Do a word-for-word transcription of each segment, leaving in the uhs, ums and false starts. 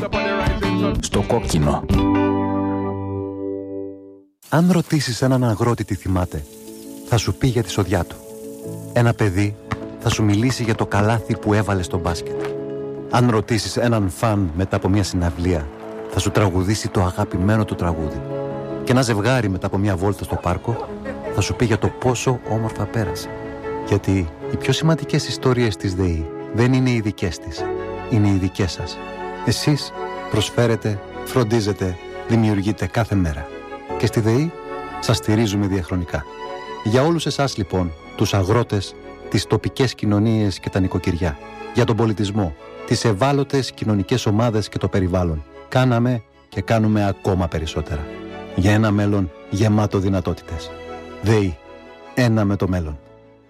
Στο κόκκινο. Αν ρωτήσεις έναν αγρότη τι θυμάται, θα σου πει για τη σοδιά του. Ένα παιδί θα σου μιλήσει για το καλάθι που έβαλε στο μπάσκετ. Αν ρωτήσεις έναν φαν μετά από μια συναυλία, θα σου τραγουδήσει το αγαπημένο του τραγούδι. Και ένα ζευγάρι μετά από μια βόλτα στο πάρκο θα σου πει για το πόσο όμορφα πέρασε. Γιατί οι πιο σημαντικές ιστορίες της ΔΕΗ δεν είναι οι δικές της, είναι οι δικές σας. Εσείς προσφέρετε, φροντίζετε, δημιουργείτε κάθε μέρα. Και στη ΔΕΗ σας στηρίζουμε διαχρονικά. Για όλους εσάς λοιπόν, τους αγρότες, τις τοπικές κοινωνίες και τα νοικοκυριά, για τον πολιτισμό, τις ευάλωτες κοινωνικές ομάδες και το περιβάλλον, κάναμε και κάνουμε ακόμα περισσότερα. Για ένα μέλλον γεμάτο δυνατότητες. ΔΕΗ. Ένα με το μέλλον.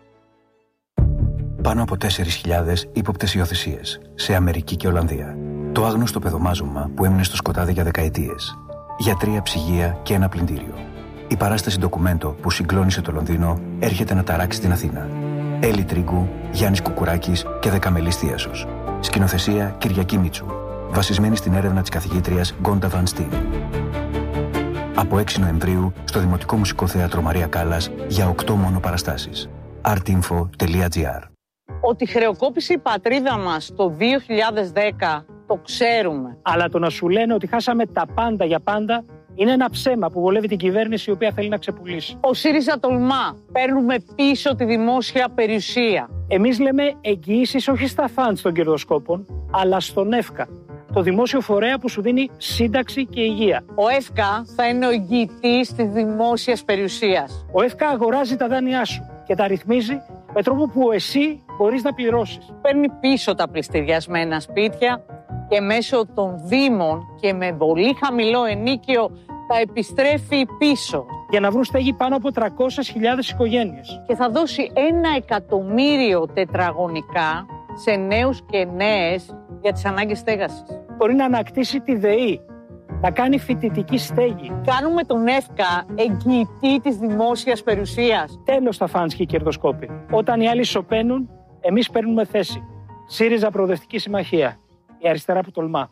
Πάνω από τέσσερις χιλιάδες ύποπτες υιοθεσίες σε Αμερική και Ολλανδία. Το άγνωστο παιδομάζωμα που έμεινε στο σκοτάδι για δεκαετίες. Γιατρία, ψυγεία και ένα πλυντήριο. Η παράσταση ντοκουμέντο που συγκλώνησε το Λονδίνο έρχεται να ταράξει την Αθήνα. Έλλη Τρίγκου, Γιάννης Κουκουράκης και Δεκαμελής Θίασος. Σκηνοθεσία Κυριακή Μίτσου. Βασισμένη στην έρευνα της καθηγήτριας Γκόντα Βαν Στιν. Από έξι Νοεμβρίου στο Δημοτικό Μουσικό Θέατρο Μαρία Κάλλας για οκτώ μόνο παραστάσεις. artinfo τελεία gr. Ότι χρεοκόπησε η πατρίδα μας το δύο χιλιάδες δέκα, το ξέρουμε. Αλλά το να σου λένε ότι χάσαμε τα πάντα για πάντα είναι ένα ψέμα που βολεύει την κυβέρνηση η οποία θέλει να ξεπουλήσει. Ο ΣΥΡΙΖΑ τολμά. Παίρνουμε πίσω τη δημόσια περιουσία. Εμείς λέμε εγγυήσεις όχι στα φαντς των κερδοσκόπων, αλλά στον ΕΦΚΑ, το δημόσιο φορέα που σου δίνει σύνταξη και υγεία. Ο ΕΦΚΑ θα είναι ο εγγυητής της δημόσιας περιουσίας. Ο ΕΦΚΑ αγοράζει τα δάνειά σου και τα ρυθμίζει με τρόπο που εσύ μπορείς να πληρώσεις. Παίρνει πίσω τα πληστηριασμένα σπίτια και μέσω των δήμων και με πολύ χαμηλό ενίκιο τα επιστρέφει πίσω. Για να βρουν στέγη πάνω από τριακόσιες χιλιάδες οικογένειες. Και θα δώσει ένα εκατομμύριο τετραγωνικά σε νέους και νέες για τις ανάγκες στέγασης. Μπορεί να ανακτήσει τη ΔΕΗ, να κάνει φοιτητική στέγη. Κάνουμε τον ΕΦΚΑ εγγυητή της δημόσιας περιουσίας. Τέλος τα φαντς και οι κερδοσκόποι. Όταν οι άλλοι σωπαίνουν, εμείς παίρνουμε θέση. ΣΥΡΙΖΑ Προοδευτική Συμμαχία. Η αριστερά που τολμά.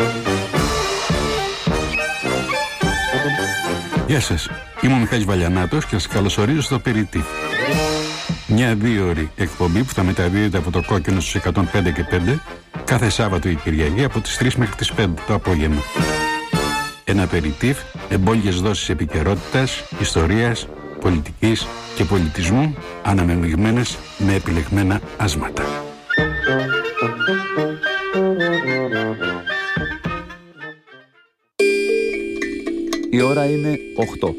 Γεια σας. Είμαι ο Μιχάλης Βαλιανάτος και σας καλωσορίζω στο Περιτύφ. Μια δύο ώρη εκπομπή που θα μεταδίδεται από το Κόκκινο στους εκατόν πέντε και πέντε κάθε Σάββατο ή Κυριακή από τις τρεις μέχρι τις πέντε το απόγευμα. Ένα Περιτύφ, εμπόλιες δόσεις επικαιρότητας, ιστορίας, πολιτικής και πολιτισμού, αναμειγμένες με επιλεγμένα άσματα. Η ώρα είναι οκτώ.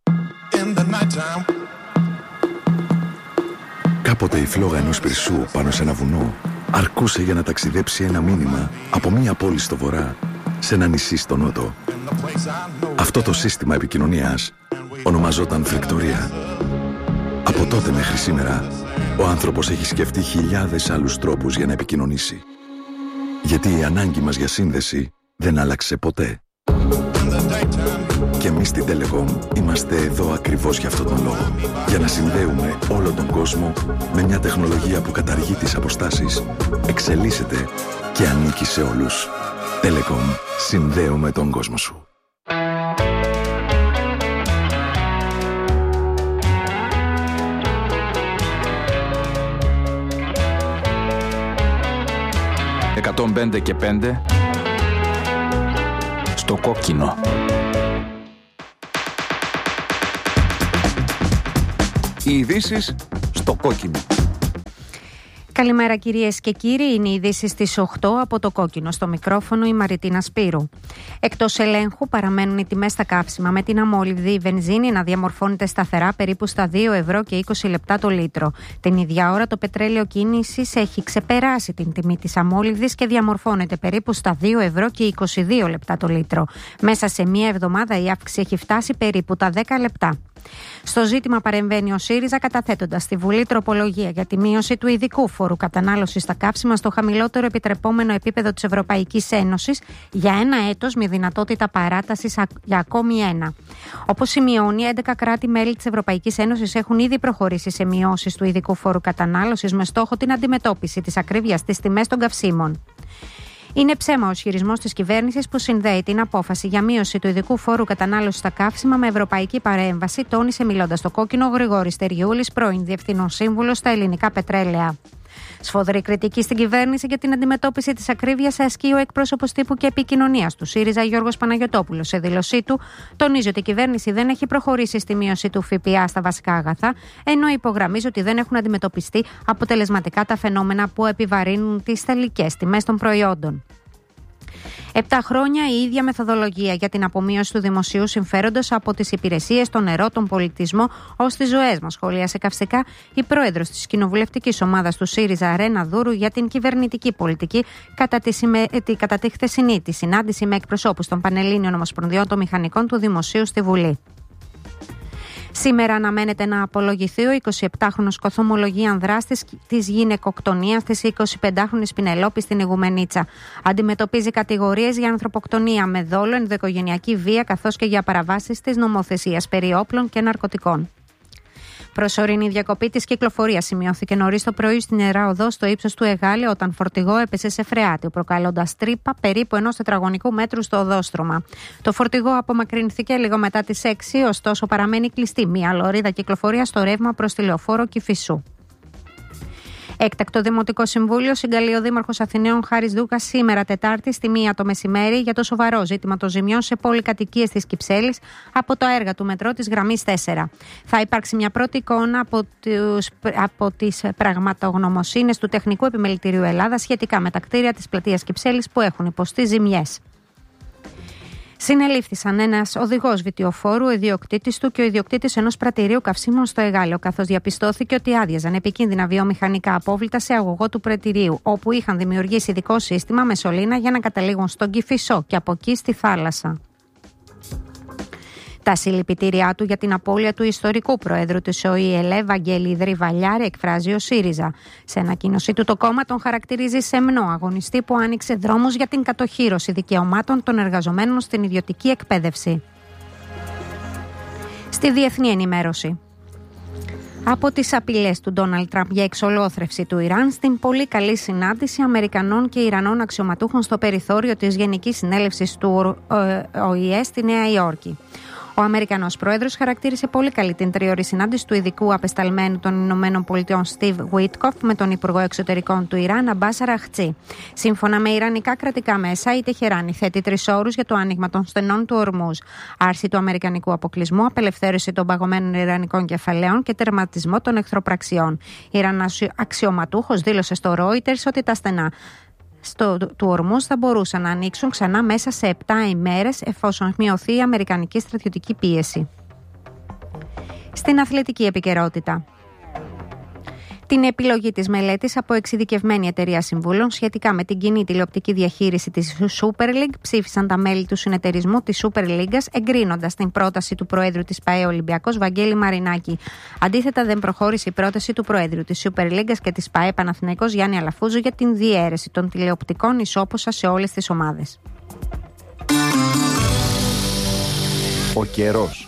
Κάποτε η φλόγα ενός πυρσού πάνω σε ένα βουνό αρκούσε για να ταξιδέψει ένα μήνυμα από μία πόλη στο βορρά σε ένα νησί στο νότο. Αυτό το σύστημα επικοινωνίας ονομαζόταν φρεκτορία. Από τότε μέχρι σήμερα ο άνθρωπος έχει σκεφτεί χιλιάδες άλλους τρόπους για να επικοινωνήσει. Γιατί η ανάγκη μας για σύνδεση δεν άλλαξε ποτέ. Και εμείς στην Telecom είμαστε εδώ ακριβώς για αυτόν τον λόγο. Για να συνδέουμε όλο τον κόσμο με μια τεχνολογία που καταργεί τις αποστάσεις, εξελίσσεται και ανήκει σε όλους. Telecom. Συνδέουμε τον κόσμο σου. εκατόν πέντε και πέντε στο κόκκινο. Οι ειδήσεις στο κόκκινο. Καλημέρα κυρίες και κύριοι, είναι οι ειδήσεις στις οκτώ από το κόκκινο. Στο μικρόφωνο η Μαριτίνα Σπύρου. Εκτός ελέγχου παραμένουν οι τιμές στα καύσιμα, με την αμόλυβδη η βενζίνη να διαμορφώνεται σταθερά περίπου στα δύο ευρώ και είκοσι λεπτά το λίτρο. Την ίδια ώρα το πετρέλαιο κίνησης έχει ξεπεράσει την τιμή της αμόλυβδης και διαμορφώνεται περίπου στα δύο ευρώ και είκοσι δύο λεπτά το λίτρο. Μέσα σε μία εβδομάδα η αύξηση έχει φτάσει περίπου τα δέκα λεπτά. Στο ζήτημα παρεμβαίνει ο ΣΥΡΙΖΑ, καταθέτοντας στη Βουλή τροπολογία για τη μείωση του ειδικού φόρου κατανάλωσης στα καύσιμα στο χαμηλότερο επιτρεπόμενο επίπεδο της Ευρωπαϊκής Ένωσης για ένα έτος, με δυνατότητα παράτασης για ακόμη ένα. Όπως σημειώνει, έντεκα κράτη-μέλη της Ευρωπαϊκής Ένωσης έχουν ήδη προχωρήσει σε μειώσεις του ειδικού φόρου κατανάλωσης με στόχο την αντιμετώπιση της ακρίβειας στις τιμές των καυσίμων. Είναι ψέμα ο ισχυρισμός της κυβέρνησης που συνδέει την απόφαση για μείωση του ειδικού φόρου κατανάλωσης στα καύσιμα με ευρωπαϊκή παρέμβαση, τόνισε μιλώντας στο Κόκκινο ο Γρηγόρης Τεριούλης, πρώην διευθυνών σύμβουλος στα ελληνικά πετρέλαια. Σφοδρή κριτική στην κυβέρνηση για την αντιμετώπιση της ακρίβειας ασκεί ο εκπρόσωπος τύπου και επικοινωνίας του ΣΥΡΙΖΑ Γιώργος Παναγιωτόπουλος. Σε δήλωσή του, τονίζει ότι η κυβέρνηση δεν έχει προχωρήσει στη μείωση του ΦΠΑ στα βασικά αγαθά, ενώ υπογραμμίζει ότι δεν έχουν αντιμετωπιστεί αποτελεσματικά τα φαινόμενα που επιβαρύνουν τις τελικές τιμές των προϊόντων. Επτά χρόνια η ίδια μεθοδολογία για την απομείωση του δημοσίου συμφέροντος από τις υπηρεσίες, τον νερό, τον πολιτισμό ως τις ζωές μας, σχολίασε καυστικά η πρόεδρος της κοινοβουλευτικής ομάδας του ΣΥΡΙΖΑ Ρένα Δούρου για την κυβερνητική πολιτική κατά τη, σημα... κατά τη χθεσινή τη συνάντηση με εκπροσώπους των Πανελλήνιων Ομοσπονδιών των Μηχανικών του Δημοσίου στη Βουλή. Σήμερα αναμένεται να απολογηθεί ο εικοσιεπτάχρονος κωθομολογίαν δράστης της γυναικοκτονίας της εικοσιπεντάχρονης Πινελόπη στην Ιγουμενίτσα. Αντιμετωπίζει κατηγορίες για ανθρωποκτονία με δόλο, ενδοοικογενειακή βία καθώς και για παραβάσεις της νομοθεσίας περί όπλων και ναρκωτικών. Προσωρινή διακοπή της κυκλοφορίας σημειώθηκε νωρίς το πρωί στην Ιερά Οδό στο ύψος του Εγάλη όταν φορτηγό έπεσε σε φρεάτιο, προκαλώντας τρύπα περίπου ενός τετραγωνικού μέτρου στο οδόστρωμα. Το φορτηγό απομακρυνθήκε λίγο μετά τις έξι, ωστόσο παραμένει κλειστή μια λωρίδα κυκλοφορίας στο ρεύμα προς τη Λεωφόρο Κηφισού. Έκτακτο Δημοτικό Συμβούλιο συγκαλεί ο Δήμαρχος Αθηναίων Χάρης Δούκας σήμερα Τετάρτη στη μία το μεσημέρι για το σοβαρό ζήτημα των ζημιών σε πολυκατοικίες της Κυψέλης από τα έργα του μετρό της γραμμής τέσσερα. Θα υπάρξει μια πρώτη εικόνα από, τους, από τις πραγματογνωμοσύνες του Τεχνικού Επιμελητηρίου Ελλάδα σχετικά με τα κτίρια της πλατείας Κυψέλης που έχουν υποστεί ζημιές. Συνελήφθησαν ένας οδηγός βιτιοφόρου, ο ιδιοκτήτης του και ο ιδιοκτήτης ενός πρατηρίου καυσίμων στο Εγάλεο, καθώς διαπιστώθηκε ότι άδειαζαν επικίνδυνα βιομηχανικά απόβλητα σε αγωγό του πρατηρίου, όπου είχαν δημιουργήσει ειδικό σύστημα με σωλήνα για να καταλήγουν στον Κηφισό και από εκεί στη θάλασσα. Τα συλληπιτήριά του για την απώλεια του ιστορικού προέδρου της ΟΗΕ, Βαγγέλη Ιδρυβαλιάρη, εκφράζει ο ΣΥΡΙΖΑ. Σε ανακοίνωσή του, το κόμμα τον χαρακτηρίζει σεμνό αγωνιστή που άνοιξε δρόμους για την κατοχύρωση δικαιωμάτων των εργαζομένων στην ιδιωτική εκπαίδευση. Στη διεθνή ενημέρωση. Από τις απειλές του Ντόναλντ Τραμπ για εξολόθρευση του Ιράν στην πολύ καλή συνάντηση Αμερικανών και Ιρανών αξιωματούχων στο περιθώριο της Γενικής Συνέλευσης του ΟΗΕ στη Νέα Υόρκη. Ο Αμερικανός πρόεδρος χαρακτήρισε πολύ καλή την τριώρη συνάντηση του ειδικού απεσταλμένου των Ηνωμένων Πολιτειών Στιβ Γουίτκοφ με τον Υπουργό Εξωτερικών του Ιράν Αμπάς Αραχτσί. Σύμφωνα με ιρανικά κρατικά μέσα, η Τεχεράνη θέτει τρεις όρους για το άνοιγμα των στενών του Ορμούζ. Άρση του αμερικανικού αποκλεισμού, απελευθέρωση των παγωμένων ιρανικών κεφαλαίων και τερματισμό των εχθροπραξιών. Ιρανός αξιωματούχος δήλωσε στο Reuters ότι τα στενά Στο, του Ορμούζ θα μπορούσαν να ανοίξουν ξανά μέσα σε επτά ημέρες εφόσον μειωθεί η αμερικανική στρατιωτική πίεση. Στην αθλητική επικαιρότητα. Την επιλογή της μελέτης από εξειδικευμένη εταιρεία συμβούλων σχετικά με την κοινή τηλεοπτική διαχείριση της Super League ψήφισαν τα μέλη του συνεταιρισμού της Super League, εγκρίνοντας την πρόταση του Προέδρου της ΠΑΕ Ολυμπιακός Βαγγέλη Μαρινάκη. Αντίθετα, δεν προχώρησε η πρόταση του Προέδρου της Super League και της ΠΑΕ Παναθηναϊκός Γιάννη Αλαφούζου για την διαίρεση των τηλεοπτικών ισόποσα σε όλες τις ομάδες. Ο καιρός.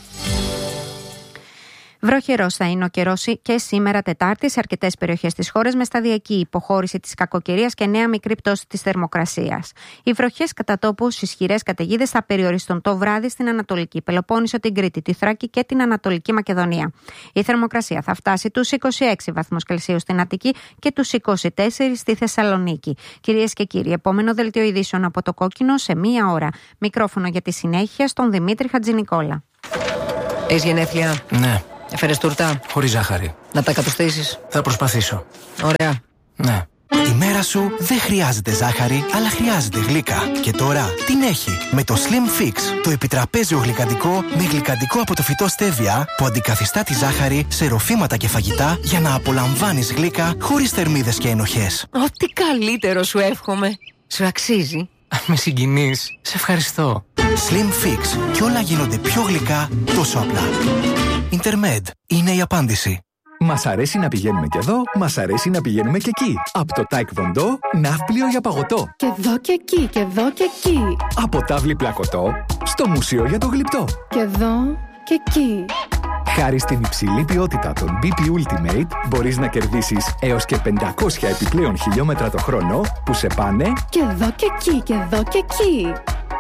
Βροχερός θα είναι ο καιρός και σήμερα Τετάρτη σε αρκετές περιοχές της χώρας με σταδιακή υποχώρηση της κακοκαιρίας και νέα μικρή πτώση της θερμοκρασίας. Οι βροχές κατά τόπους ισχυρές καταιγίδες θα περιοριστούν το βράδυ στην Ανατολική Πελοπόννησο, την Κρήτη, τη Θράκη και την Ανατολική Μακεδονία. Η θερμοκρασία θα φτάσει τους είκοσι έξι βαθμούς Κελσίου στην Αττική και τους είκοσι τέσσερις στη Θεσσαλονίκη. Κυρίες και κύριοι, επόμενο δελτίο ειδήσεων από το Κόκκινο σε μία ώρα. Μικρόφωνο για τη συνέχεια στον Δημήτρη Χατζηνικόλα. Έχεις γενέθλια? Ναι. Έφερες τούρτα? Χωρίς ζάχαρη. Να τα κατουστήσεις? Θα προσπαθήσω. Ωραία. Ναι. Η μέρα σου δεν χρειάζεται ζάχαρη, αλλά χρειάζεται γλύκα. Και τώρα την έχει με το Slim Fix, το επιτραπέζιο γλυκαντικό με γλυκαντικό από το φυτό στέβια που αντικαθιστά τη ζάχαρη σε ροφήματα και φαγητά για να απολαμβάνεις γλύκα χωρίς θερμίδες και ενοχές. Ό,τι καλύτερο σου εύχομαι. Σου αξίζει. Με συγκινείς. Σε ευχαριστώ. Slim Fix. Και όλα γίνονται πιο γλυκά τόσο απλά. Intermed είναι η απάντηση. Μας αρέσει να πηγαίνουμε και εδώ, μας αρέσει να πηγαίνουμε και εκεί. Από το Taekwondo, ναύπλιο για παγωτό. Και εδώ και εκεί, και εδώ και εκεί. Από τάβλη πλακωτό, στο μουσείο για το γλυπτό. Και εδώ και εκεί. Χάρη στην υψηλή ποιότητα των μπι πι Ultimate, μπορείς να κερδίσεις έως και πεντακόσια επιπλέον χιλιόμετρα το χρόνο που σε πάνε και εδώ και εκεί και εδώ και εκεί.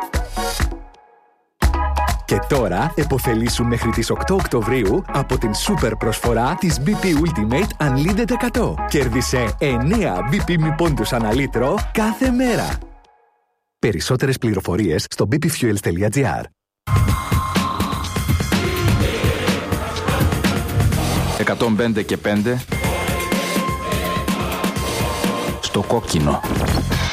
Και τώρα επωφελήσου μέχρι τις οκτώ Οκτωβρίου από την σούπερ προσφορά της μπι πι Ultimate Unlimited εκατό. Κέρδισε εννέα μπι πι μη πόντους ανά λίτρο κάθε μέρα. Περισσότερες πληροφορίες στο μπι πι fuels τελεία τζι άρ. εκατόν πέντε και πέντε στο κόκκινο.